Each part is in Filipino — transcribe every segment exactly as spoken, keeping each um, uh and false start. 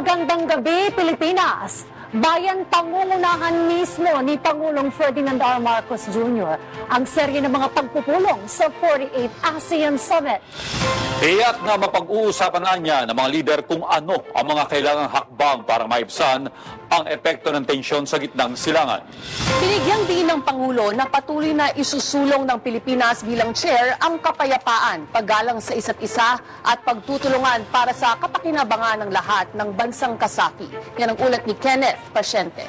Magandang gabi, Pilipinas! Bayan pangungunahan mismo ni Pangulong Ferdinand R. Marcos Junior ang serye ng mga pagpupulong sa forty-eighth ASEAN Summit. Tiyak na mapag-uusapan na niya ng mga lider kung ano ang mga kailangang hakbang para maibsan ang epekto ng tensyon sa gitnang silangan. Binigyang din ng Pangulo na patuloy na isusulong ng Pilipinas bilang chair ang kapayapaan, paggalang sa isa't isa at pagtutulungan para sa kapakinabangan ng lahat ng bansang kasapi. Yan ang ulat ni Kenneth Pasyente.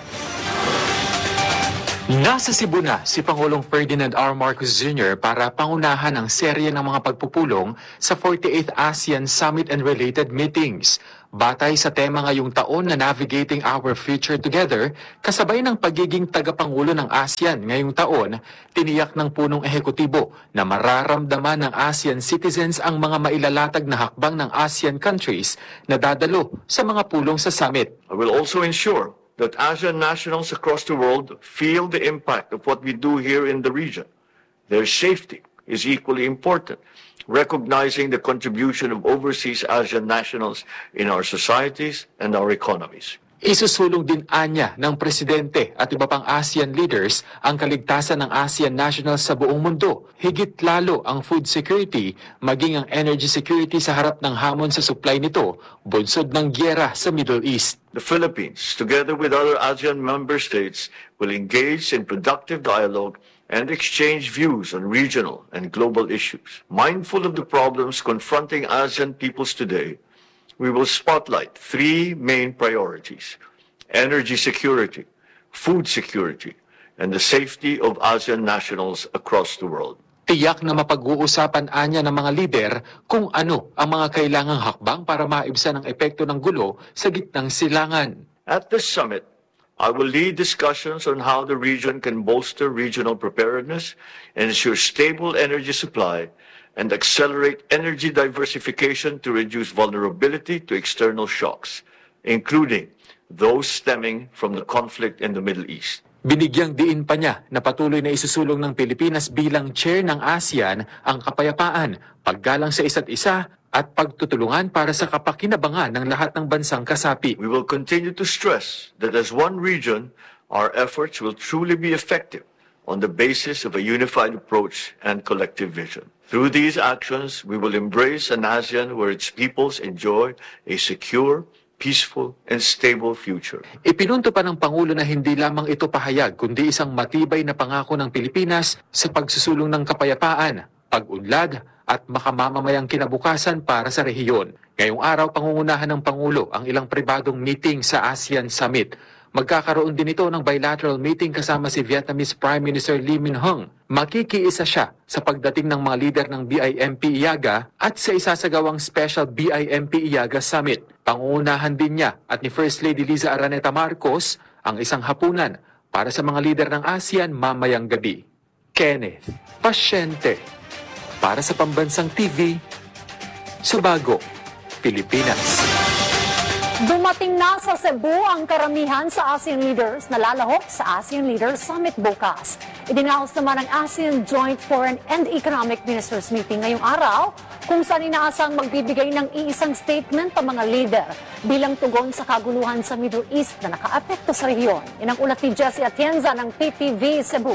Nasa Cebu na si Pangulong Ferdinand R. Marcos Junior para pangunahan ang serye ng mga pagpupulong sa forty-eighth ASEAN Summit and related meetings. Batay sa tema ngayong taon na Navigating Our Future Together, kasabay ng pagiging tagapangulo ng ASEAN ngayong taon, tiniyak ng punong ehekutibo na mararamdaman ng ASEAN citizens ang mga mailalatag na hakbang ng ASEAN countries na dadalo sa mga pulong sa summit. I will also ensure that ASEAN nationals across the world feel the impact of what we do here in the region. Their safety is equally important, recognizing the contribution of overseas ASEAN nationals in our societies and our economies. Isusulong din anya ng Presidente at iba pang ASEAN leaders ang kaligtasan ng ASEAN nationals sa buong mundo. Higit lalo ang food security, maging ang energy security sa harap ng hamon sa supply nito, bunsod ng gyera sa Middle East. The Philippines, together with other ASEAN member states, will engage in productive dialogue and exchange views on regional and global issues. Mindful of the problems confronting ASEAN peoples today, we will spotlight three main priorities: energy security, food security, and the safety of ASEAN nationals across the world. Tiyak na mapag-uusapan anya ng mga lider kung ano ang mga kailangang hakbang para maibsan ang epekto ng gulo sa gitnang silangan. At this summit, I will lead discussions on how the region can bolster regional preparedness, ensure stable energy supply, and accelerate energy diversification to reduce vulnerability to external shocks, including those stemming from the conflict in the Middle East. Binigyang diin pa niya na patuloy na isusulong ng Pilipinas bilang chair ng ASEAN ang kapayapaan, paggalang sa isa't isa at pagtutulungan para sa kapakinabangan ng lahat ng bansang kasapi. We will continue to stress that as one region, our efforts will truly be effective on the basis of a unified approach and collective vision. Through these actions, we will embrace an ASEAN where its peoples enjoy a secure, peaceful, and stable future. Ipinunto pa ng Pangulo na hindi lamang ito pahayag kundi isang matibay na pangako ng Pilipinas sa pagsusulong ng kapayapaan, pag-unlad at makamamamayang kinabukasan para sa rehiyon. Ngayong araw, pangungunahan ng Pangulo ang ilang pribadong meeting sa ASEAN Summit. Magkakaroon din ito ng bilateral meeting kasama si Vietnamese Prime Minister Lee Min-hung. Makikiisa siya sa pagdating ng mga lider ng B I M P IAGA at sa isasagawang Special B I M P IAGA Summit. Pangunahan din niya at ni First Lady Liza Araneta Marcos ang isang hapunan para sa mga lider ng ASEAN mamayang gabi. Kenneth Pasyente para sa Pambansang T V sa Bago, Pilipinas. Dumating na sa Cebu ang karamihan sa ASEAN leaders na lalahok sa ASEAN Leaders Summit bukas. Idinaos naman ang ASEAN Joint Foreign and Economic Ministers Meeting ngayong araw kung saan inaasang magbibigay ng iisang statement ang mga leader bilang tugon sa kaguluhan sa Middle East na nakaapekto sa rehiyon. Yan ang ulat ni Jessie Atienza ng T T V Cebu.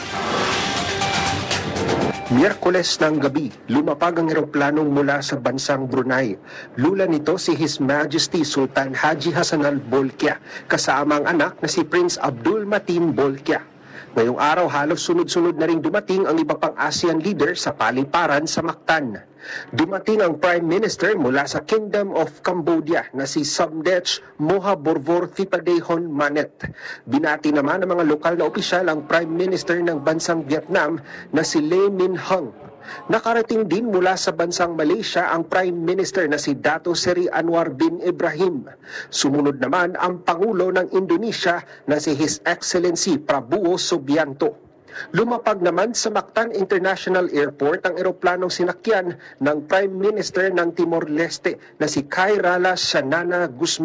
Miyerkules ng gabi, lumapag ang eroplanong mula sa bansang Brunei. Lula nito si His Majesty Sultan Haji Hassanal Bolkiah, kasama ang anak na si Prince Abdul Mateen Bolkiah. Ngayong araw, halos sunod-sunod na ring dumating ang iba pang ASEAN leader sa paliparan sa Mactan. Dumating ang Prime Minister mula sa Kingdom of Cambodia na si Samdech Mohaborvor Thipadehon Manet. Binati naman ng mga lokal na opisyal ang Prime Minister ng bansang Vietnam na si Lee Min-hung. Nakarating din mula sa bansang Malaysia ang Prime Minister na si Dato Seri Anwar bin Ibrahim. Sumunod naman ang Pangulo ng Indonesia na si His Excellency Prabowo Subianto. Lumapag naman sa Mactan International Airport ang eroplanong sinakyan ng Prime Minister ng Timor-Leste na si Khairala Shanana Gusmao.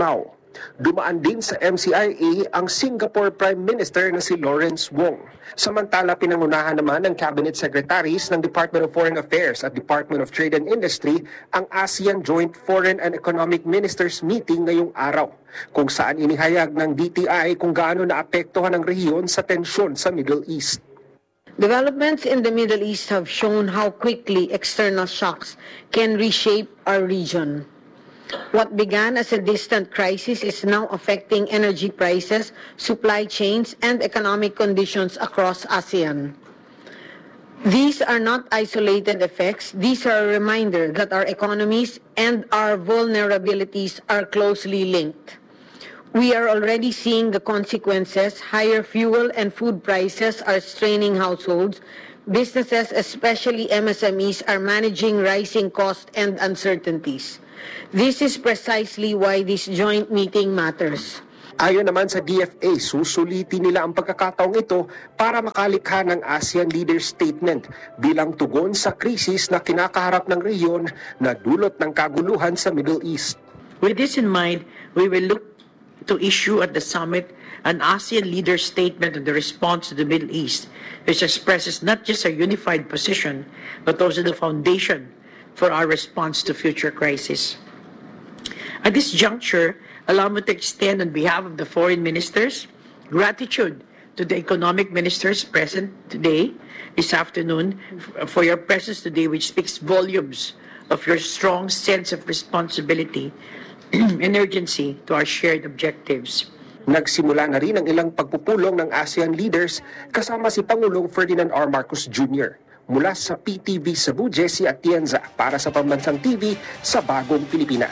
Dumaan din sa M C I A ang Singapore Prime Minister na si Lawrence Wong. Samantala, pinangunahan naman ng Cabinet Secretaries ng Department of Foreign Affairs at Department of Trade and Industry ang ASEAN Joint Foreign and Economic Ministers Meeting ngayong araw, kung saan inihayag ng D T I kung gaano naapektuhan ang rehiyon sa tensyon sa Middle East. Developments in the Middle East have shown how quickly external shocks can reshape our region. What began as a distant crisis is now affecting energy prices, supply chains, and economic conditions across ASEAN. These are not isolated effects. These are a reminder that our economies and our vulnerabilities are closely linked. We are already seeing the consequences. Higher fuel and food prices are straining households. Businesses, especially M S M Es, are managing rising costs and uncertainties. This is precisely why this joint meeting matters. Ayon naman sa D F A, susulitin nila ang pagkakataong ito para makalikha ng ASEAN Leaders Statement bilang tugon sa krisis na kinakaharap ng rehiyon na dulot ng kaguluhan sa Middle East. With this in mind, we will look to issue at the summit an ASEAN Leaders Statement on the response to the Middle East, which expresses not just our unified position, but also the foundation for our response to future crises. At this juncture, allow me to extend on behalf of the foreign ministers gratitude to the economic ministers present today, this afternoon, for your presence today, which speaks volumes of your strong sense of responsibility and urgency to our shared objectives. Nagsimula na rin ang ilang pagpupulong ng ASEAN leaders kasama si Pangulong Ferdinand R. Marcos Junior Mula sa P T V Cebu, Jesse Atienza para sa Pambansang T V sa Bagong Pilipinas.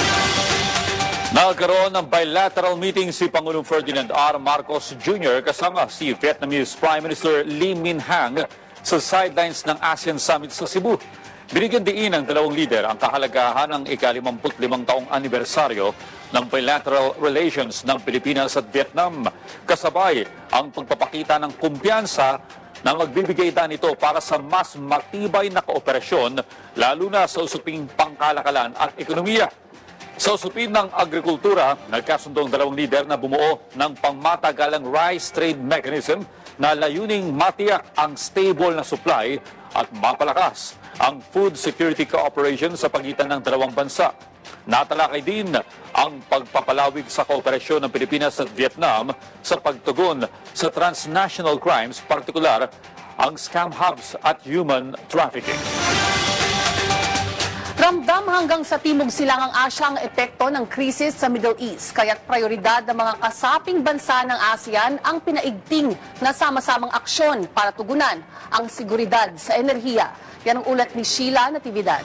Nagkaroon ng bilateral meeting si Pangulong Ferdinand R. Marcos Junior kasama si Vietnamese Prime Minister Lee Min-hang sa sidelines ng ASEAN Summit sa Cebu. Binigyan diin ng dalawang lider ang kahalagahan ng ika-limampu't limang taong anibersaryo ng bilateral relations ng Pilipinas at Vietnam. Kasabay ang pagpapakita ng kumpiyansa na magbibigay daan ito para sa mas matibay na kooperasyon lalo na sa usaping pangkalakalan at ekonomiya. Sa usapin ng agrikultura, nagkasundo ang dalawang lider na bumuo ng pangmatagalang rice trade mechanism na layuning matiyak ang stable na supply at mapalakas ang food security cooperation sa pagitan ng dalawang bansa. Natalakay din ang pagpapalawig sa kooperasyon ng Pilipinas at Vietnam sa pagtugon sa transnational crimes, partikular ang scam hubs at human trafficking. Ramdam hanggang sa Timog Silangang Asya ang epekto ng krisis sa Middle East, kaya't prioridad ng mga kasaping bansa ng ASEAN ang pinaigting na sama-samang aksyon para tugunan ang seguridad sa enerhiya. Yan ang ulat ni Sheila Natividad.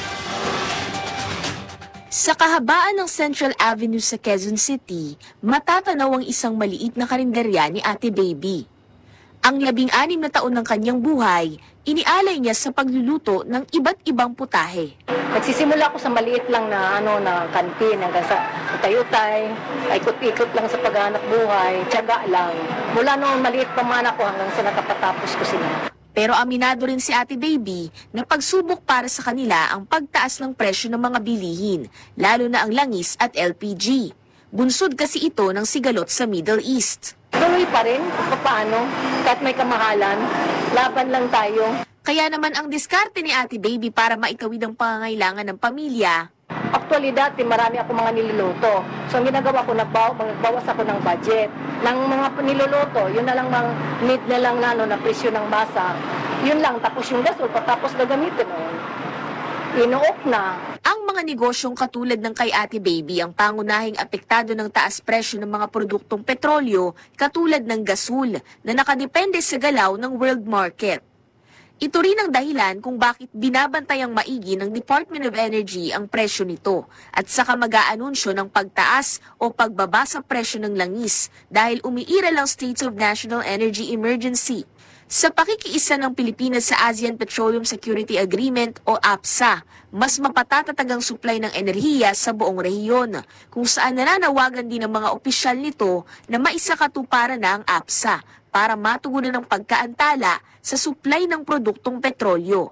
Sa kahabaan ng Central Avenue sa Quezon City, matatanaw ang isang maliit na karinderya ni Ate Baby. Ang labing-anim na taon ng kanyang buhay, inialay niya sa pagluluto ng iba't ibang putahe. Nagsisimula ako sa maliit lang na ano na kantin hanggang sa utay-utay, ikot-ikot lang sa paghanap buhay, tiyaga lang. Mula noon maliit pa man ako hanggang sa nakapatapos ko sila. Pero aminado rin si Ate Baby na pagsubok para sa kanila ang pagtaas ng presyo ng mga bilihin, lalo na ang langis at L P G. Bunsod kasi ito ng sigalot sa Middle East. Tuloy pa rin, paano, kahit may kamahalan, laban lang tayo. Kaya naman ang diskarte ni Ate Baby para maitawid ang pangangailangan ng pamilya. Actually dati marami ako mga niluluto. So ang ginagawa ko, nagbawas ako ng budget. Ng mga niluluto, yun na lang mga need na lang na, ano, na presyo ng masa. Yun lang, tapos yung gasol, tapos gagamitin. No? Inuok na. Ang mga negosyong katulad ng kay Ate Baby ang pangunahing apektado ng taas presyo ng mga produktong petrolyo katulad ng gasul na nakadepende sa galaw ng world market. Ito rin ang dahilan kung bakit binabantayang maigi ng Department of Energy ang presyo nito at saka mag-aanunsyo ng pagtaas o pagbaba sa presyo ng langis dahil umiiral ang States of National Energy Emergency. Sa pakikiisa ng Pilipinas sa ASEAN Petroleum Security Agreement o APSA, mas mapatatatag ang supply ng enerhiya sa buong rehiyon, kung saan nananawagan din ng mga opisyal nito na maisakatuparan na ang APSA para matugunan ang pagkaantala sa supply ng produktong petrolyo.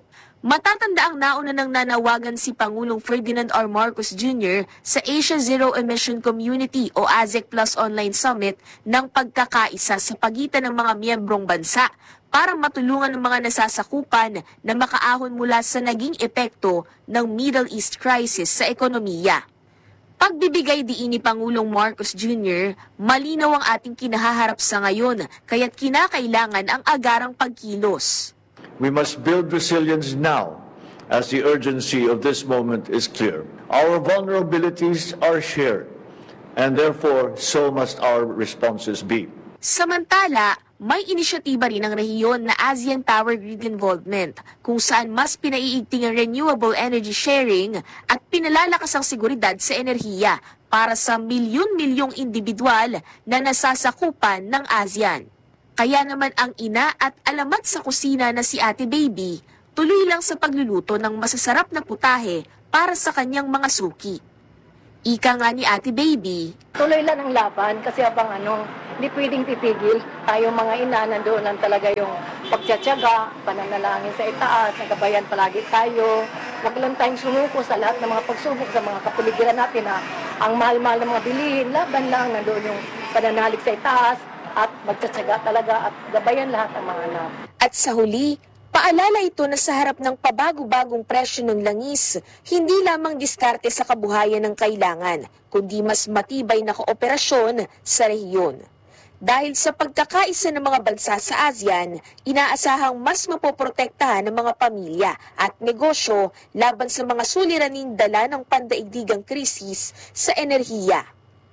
Matatanda ang nauna ng nanawagan si Pangulong Ferdinand R. Marcos Junior sa Asia Zero Emission Community o A Z E C Plus Online Summit ng pagkakaisa sa pagitan ng mga miyembrong bansa para matulungan ng mga nasasakupan na makaahon mula sa naging epekto ng Middle East crisis sa ekonomiya. Pagbibigay diin ni Pangulong Marcos Junior, malinaw ang ating kinahaharap sa ngayon, kaya't kinakailangan ang agarang pagkilos. We must build resilience now, as the urgency of this moment is clear. Our vulnerabilities are shared, and therefore, so must our responses be. Samantala, may inisyatiba rin ng rehiyon na ASEAN Power Grid Involvement, kung saan mas pinaiigting ang renewable energy sharing at pinalalakas ang seguridad sa enerhiya para sa milyon-milyong individual na nasasakupan ng ASEAN. Kaya naman ang ina at alamat sa kusina na si Ate Baby, tuloy lang sa pagluluto ng masasarap na putahe para sa kanyang mga suki. Ika nga ni Ate Baby, tuloy lang ang laban kasi abang ano, hindi pwedeng titigil. Tayo mga ina, nandoon lang talaga yung pagtsatsaga, pananalangin sa itaas, nagabayan palagi tayo. Huwag lang tayong sumuko sa lahat ng mga pagsubok sa mga kapaligiran natin na ang mahal-mahal ng mga bilihin, laban lang, nandoon yung pananalig sa itaas, at magtsatsaga talaga at gabayan lahat ng mga anak. At sa huli, paalala ito na sa harap ng pabago-bagong presyo ng langis, hindi lamang diskarte sa kabuhayan ng kailangan, kundi mas matibay na kooperasyon sa rehiyon. Dahil sa pagkakaisa ng mga bansa sa ASEAN, inaasahang mas mapoprotektahan ng mga pamilya at negosyo laban sa mga suliraning dala ng pandaigdigang krisis sa enerhiya.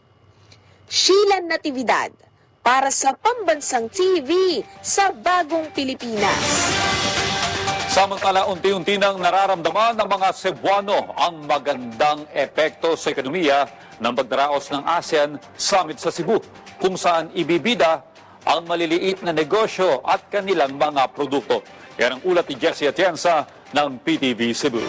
Sheila Natividad, para sa Pambansang T V sa Bagong Pilipinas. Samantala, unti-unti nang nararamdaman ng mga Cebuano ang magandang epekto sa ekonomiya ng pagdaraos ng ASEAN Summit sa Cebu, kung saan ibibida ang maliliit na negosyo at kanilang mga produkto. Yan ang ulat ni Jessie Atienza ng P T V Cebu.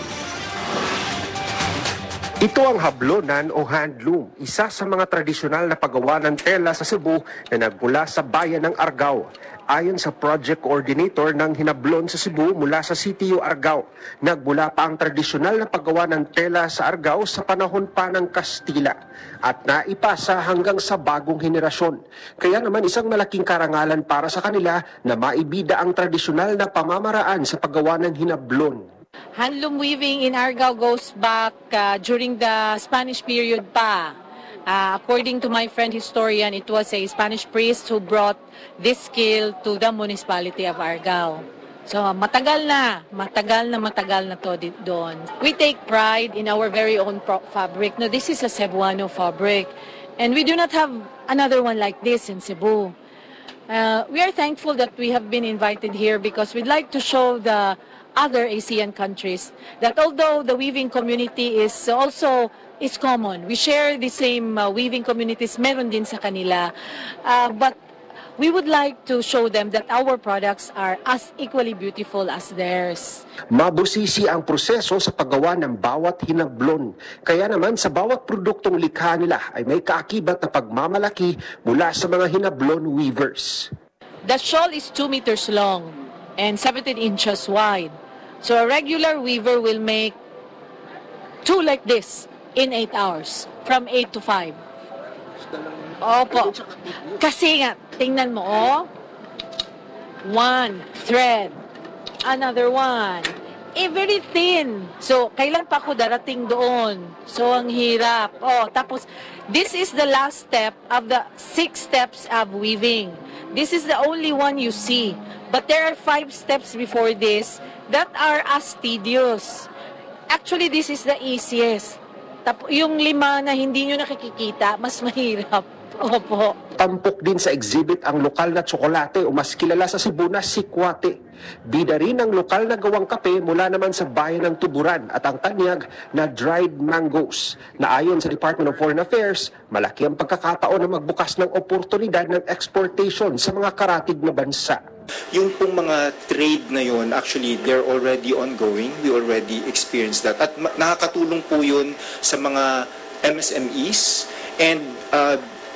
Ito ang hablonan o handloom, isa sa mga tradisyonal na paggawa ng tela sa Cebu na nagmula sa bayan ng Argao. Ayon sa project coordinator ng hinablon sa Cebu mula sa C T U Argao, nagmula pa ang tradisyonal na paggawa ng tela sa Argao sa panahon pa ng Kastila at naipasa hanggang sa bagong henerasyon. Kaya naman isang malaking karangalan para sa kanila na maibida ang tradisyonal na pamamaraan sa paggawa ng hinablon. Handloom weaving in Argao goes back uh, during the Spanish period pa. Uh, according to my friend historian, it was a Spanish priest who brought this skill to the municipality of Argao. So matagal na, matagal na matagal na to doon. We take pride in our very own fabric. No, this is a Cebuano fabric. And we do not have another one like this in Cebu. Uh, we are thankful that we have been invited here because we'd like to show the other ASEAN countries that although the weaving community is also is common, we share the same uh, weaving communities, meron din sa kanila, uh, but we would like to show them that our products are as equally beautiful as theirs. Mabusisi ang proseso sa paggawa ng bawat hinablon. Kaya naman sa bawat produktong likha nila ay may kaakibat na pagmamalaki mula sa mga hinablon weavers. The shawl is two meters long and seventeen inches wide. So a regular weaver will make two like this in eight hours, from eight to five. Opo. Kasi nga, tingnan mo, oh. One thread. Another one. Eh, very thin. So, kailan pa ako darating doon? So, ang hirap. Oh, tapos, this is the last step of the six steps of weaving. This is the only one you see. But there are five steps before this that are as tedious. Actually, this is the easiest. Tapos, yung lima na hindi nyo nakikita, mas mahirap. Opo. Tampok din sa exhibit ang lokal na tsokolate o mas kilala sa Cebu na sikwate. Bida rin ang lokal na gawang kape mula naman sa bayan ng Tuburan at ang tanyag na dried mangoes na ayon sa Department of Foreign Affairs, malaki ang pagkakataon na magbukas ng oportunidad ng exportation sa mga karatig na bansa. Yung pong mga trade na yun, actually, they're already ongoing. We already experienced that. At nakakatulong po yun sa mga M S M Es and uh,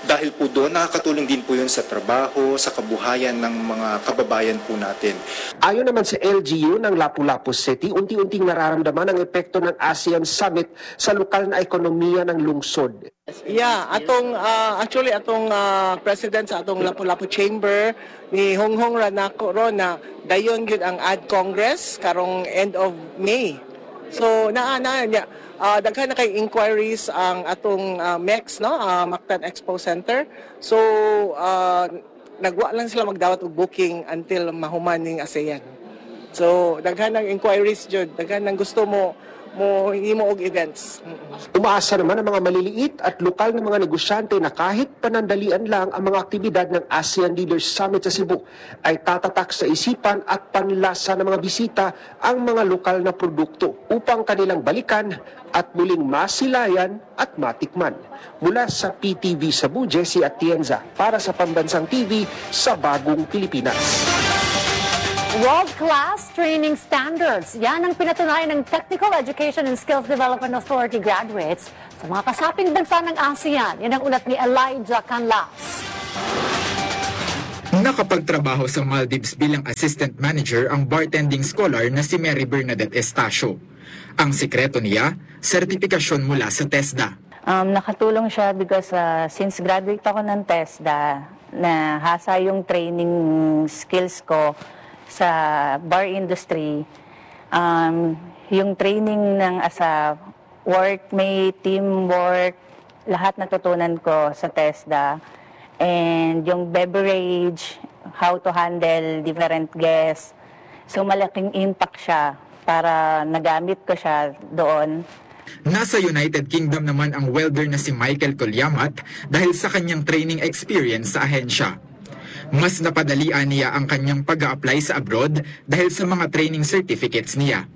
Dahil po doon, nakakatulong din po yun sa trabaho, sa kabuhayan ng mga kababayan po natin. Ayon naman sa L G U ng Lapu-Lapu City, unti-unting nararamdaman ang epekto ng ASEAN Summit sa lokal na ekonomiya ng lungsod. Yeah, atong uh, actually atong uh, president sa atong Lapu-Lapu Chamber ni Honghong Ranako ro na dayon gyud ang Ad Congress karong end of May. So naa na niya uh, daghan na kay inquiries ang atong uh, M E X no, uh, Mactan Expo Center. So uh, nagwa lang sila magdawat og booking until mahuman ning ASEAN. So daghan ng inquiries jud, daghan ng gusto mo mo himo og events. Umaasa naman ang mga maliliit at lokal na mga negosyante na kahit panandalian lang ang mga aktibidad ng ASEAN Leaders Summit sa Cebu ay tatatak sa isipan at panlasa ng mga bisita ang mga lokal na produkto upang kanilang balikan at muling masilayan at matikman. Mula sa P T V Cebu, Jesse Atienza para sa Pambansang T V sa Bagong Pilipinas. World-class training standards. Yan ang pinatunayan ng Technical Education and Skills Development Authority graduates sa mga kasaping bansa ng ASEAN. Yan ang ulat ni Elijah Canlas. Nakapagtrabaho sa Maldives bilang assistant manager ang bartending scholar na si Mary Bernadette Estacio. Ang sikreto niya, sertifikasyon mula sa TESDA. Um, nakatulong siya because uh, since graduate ako ng TESDA, na hasa yung training skills ko sa bar industry, um, yung training ng as a workmate, teamwork, lahat natutunan ko sa TESDA. And yung beverage, how to handle different guests. So malaking impact siya para nagamit ko siya doon. Nasa United Kingdom naman ang welder na si Michael Colyamat dahil sa kanyang training experience sa ahensya. Mas napadalian niya ang kanyang pag-a-apply sa abroad dahil sa mga training certificates niya.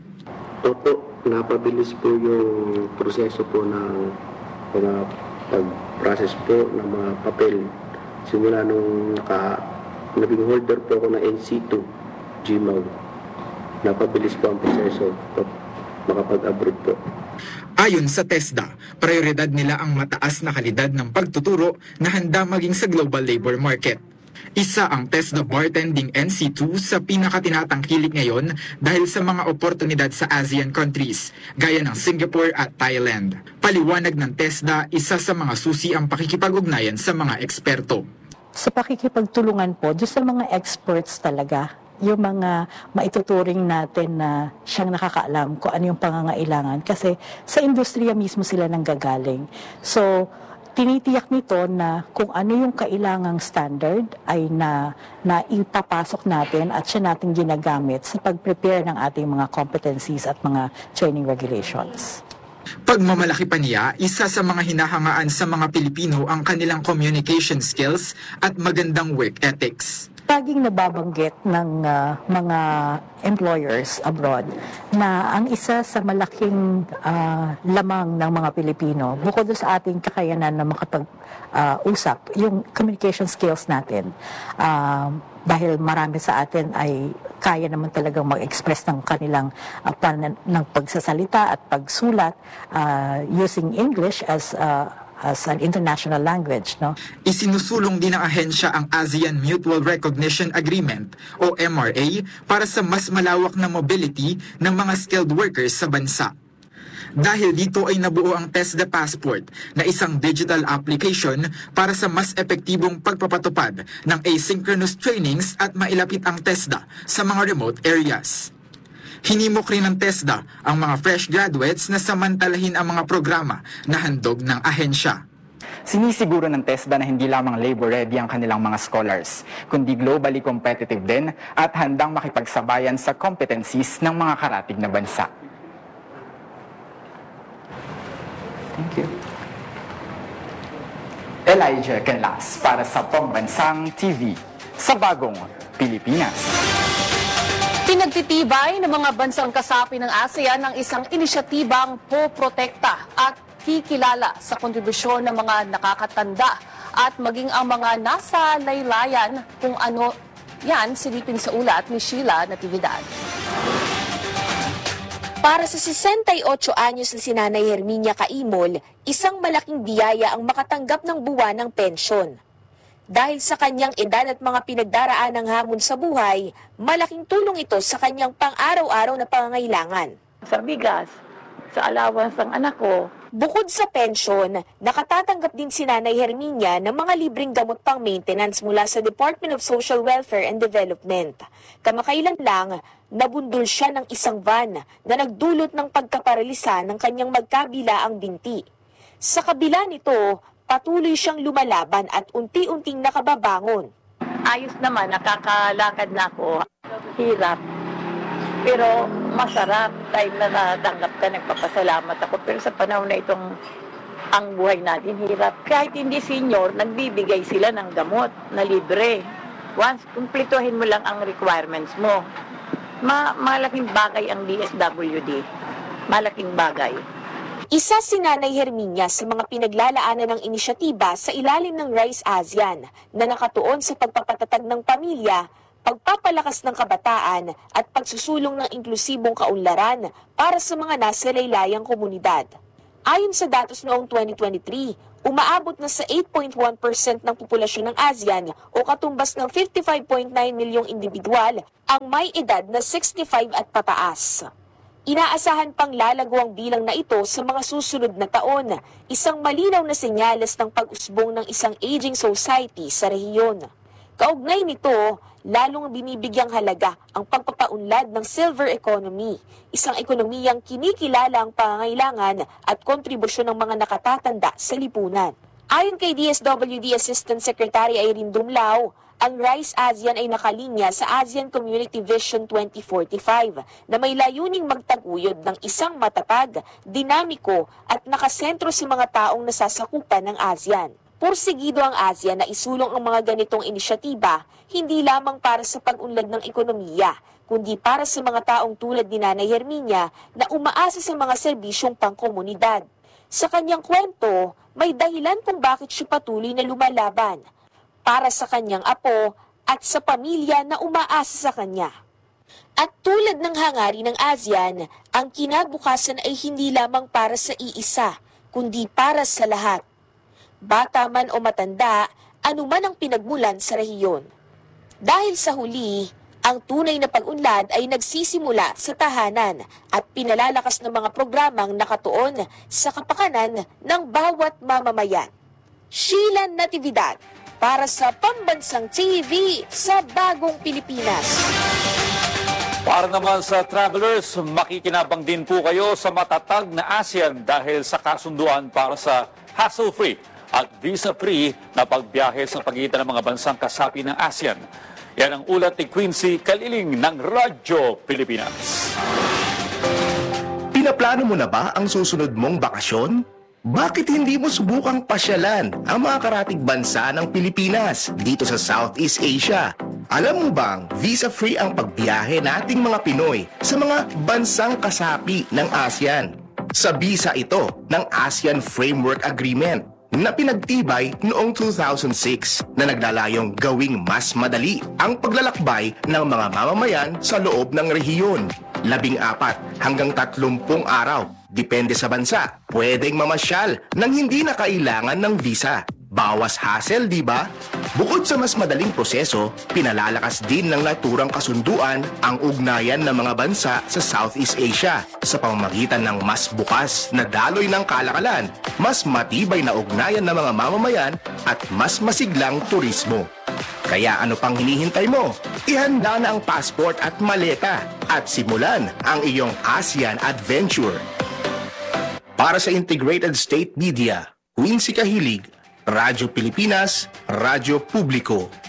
Opo, napabilis po yung proseso po ng mga pag-process po ng mga papel. Simula nung naka, naging holder po ako ng N C two, G M A W. Napabilis po ang proseso po makapag-abroad po. Ayon sa TESDA, prioridad nila ang mataas na kalidad ng pagtuturo na handa maging sa global labor market. Isa ang TESDA Bartending N C two sa pinakatinatangkilik ngayon dahil sa mga oportunidad sa ASEAN countries, gaya ng Singapore at Thailand. Paliwanag ng TESDA, isa sa mga susi ang pakikipag-ugnayan sa mga eksperto. Sa pakikipagtulungan po, doon sa mga experts talaga, yung mga maituturing natin na siyang nakakaalam kung ano yung pangangailangan. Kasi sa industriya mismo sila nanggagaling. So, tinitiyak nito na kung ano yung kailangang standard ay na, na ipapasok natin at siya natin ginagamit sa pag-prepare ng ating mga competencies at mga training regulations. Pagmamalaki pa niya, isa sa mga hinahangaan sa mga Pilipino ang kanilang communication skills at magandang work ethics. Laging nababanggit ng uh, mga employers abroad na ang isa sa malaking uh, lamang ng mga Pilipino, bukod sa ating kakayanan na makapag-usap, uh, yung communication skills natin. Uh, dahil marami sa atin ay kaya naman talagang mag-express ng kanilang uh, plan ng pagsasalita at pagsulat uh, using English as uh, as an international language, no? Isinusulong din ng ahensya ang ASEAN Mutual Recognition Agreement o M R A para sa mas malawak na mobility ng mga skilled workers sa bansa. Dahil dito ay nabuo ang TESDA Passport na isang digital application para sa mas epektibong pagpapatupad ng asynchronous trainings at mailapit ang TESDA sa mga remote areas. Hinimok rin ng TESDA ang mga fresh graduates na samantalahin ang mga programa na handog ng ahensya. Sinisiguro ng TESDA na hindi lamang labor ready ang kanilang mga scholars, kundi globally competitive din at handang makipagsabayan sa competencies ng mga karatig na bansa. Thank you. Elijah Canlas para sa Pambansang T V sa Bagong Pilipinas. Pinagtitibay ng mga bansang kasapi ng ASEAN ang isang inisyatibang poprotekta at kikilala sa kontribusyon ng mga nakakatanda at maging ang mga nasa laylayan kung ano yan silipin sa ulat ni Sheila Natividad. Para sa sesentayotso anyos na si Nanay Herminia Caimol, isang malaking biyaya ang makatanggap ng buwan ng pensyon. Dahil sa kanyang edad at mga pinagdaraan ng hamon sa buhay, malaking tulong ito sa kanyang pang-araw-araw na pangangailangan. Sa bigas, sa allowance ng anak ko. Bukod sa pensyon, nakatatanggap din si Nanay Herminia ng mga libreng gamot pang maintenance mula sa Department of Social Welfare and Development. Kamakailan lang, nabundol siya ng isang van na nagdulot ng pagkaparalisa ng kanyang magkabilaang binti. Sa kabila nito, patuloy siyang lumalaban at unti-unting nakababangon. Ayos naman, nakakalakad na ako. Hirap. Pero masarap. Time na natanggap ka, nagpapasalamat ako. Pero sa panahon na itong ang buhay natin, hirap. Kahit hindi senior, nagbibigay sila ng gamot na libre. Once, kumplituhin mo lang ang requirements mo. Ma malaking bagay ang D S W D. Malaking bagay. Isa si Nanay Herminia sa mga pinaglalaanan ng inisyatiba sa ilalim ng RISE ASEAN na nakatuon sa pagpapatatag ng pamilya, pagpapalakas ng kabataan at pagsusulong ng inklusibong kaunlaran para sa mga nasa laylayang komunidad. Ayon sa datos noong twenty twenty-three, umaabot na sa eight point one percent ng populasyon ng ASEAN o katumbas ng fifty-five point nine milyong individual ang may edad na sixty-five at pataas. Inaasahan pang lalago ang bilang na ito sa mga susunod na taon, isang malinaw na senyales ng pag-usbong ng isang aging society sa rehiyon. Kaugnay nito, lalong binibigyang halaga ang pagpapaunlad ng silver economy, isang ekonomiyang kinikilala ang pangangailangan at kontribusyon ng mga nakatatanda sa lipunan. Ayon kay D S W D Assistant Secretary Irene Dumlao, ang RISE ASEAN ay nakalinya sa ASEAN Community Vision twenty forty-five na may layuning magtaguyod ng isang matatag, dinamiko at nakasentro sa mga taong nasasakupan ng ASEAN. Pursigido ang ASEAN na isulong ang mga ganitong inisyatiba hindi lamang para sa pag-unlad ng ekonomiya, kundi para sa mga taong tulad ni Nanay Herminia na umaasa sa mga serbisyong pangkomunidad. Sa kanyang kwento, may dahilan kung bakit siya patuloy na lumalaban. Para sa kanyang apo at sa pamilya na umaasa sa kanya. At tulad ng hangarin ng ASEAN, ang kinabukasan ay hindi lamang para sa iisa, kundi para sa lahat. Bata man o matanda, anuman ang pinagmulan sa rehiyon. Dahil sa huli, ang tunay na pag-unlad ay nagsisimula sa tahanan at pinalalakas ng mga programang nakatuon sa kapakanan ng bawat mamamayan. Sheila Natividad, para sa Pambansang T V sa Bagong Pilipinas. Para naman sa travelers, makikinabang din po kayo sa matatag na ASEAN dahil sa kasunduan para sa hassle-free at visa-free na pagbiyahe sa pagitan ng mga bansang kasapi ng ASEAN. Yan ang ulat ni Quincy Kaliling ng Radyo Pilipinas. Pinaplano mo na ba ang susunod mong bakasyon? Bakit hindi mo subukang pasyalan ang mga karatig bansa ng Pilipinas dito sa Southeast Asia? Alam mo bang visa-free ang pagbiyahe nating mga Pinoy sa mga bansang kasapi ng ASEAN? Sa visa ito ng ASEAN Framework Agreement na pinagtibay noong two thousand six na naglalayong gawing mas madali ang paglalakbay ng mga mamamayan sa loob ng rehiyon. Labing apat hanggang tatlumpung araw. Depende sa bansa, pwedeng mamasyal nang hindi na kailangan ng visa. Bawas hassle, di ba? Bukod sa mas madaling proseso, pinalalakas din ng naturang kasunduan ang ugnayan ng mga bansa sa Southeast Asia sa pamamagitan ng mas bukas na daloy ng kalakalan, mas matibay na ugnayan ng mga mamamayan at mas masiglang turismo. Kaya ano pang hinihintay mo? Ihanda na ang passport at maleta at simulan ang iyong ASEAN Adventure. Para sa Integrated State Media, Quincy Kahilig, Radyo Pilipinas, Radyo Publiko.